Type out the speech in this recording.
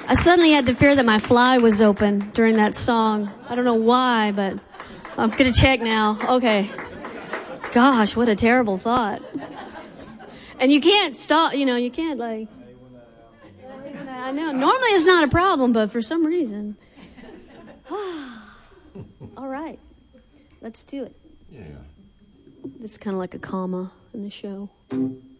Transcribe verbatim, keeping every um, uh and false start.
I suddenly had the fear that my fly was open during that song. I don't know why, but I'm going to check now. Okay. Gosh, what a terrible thought. And you can't stop, you know, you can't like... I know. Normally it's not a problem, but for some reason. All right. Let's do it. Yeah. It's kind of like a comma in the show.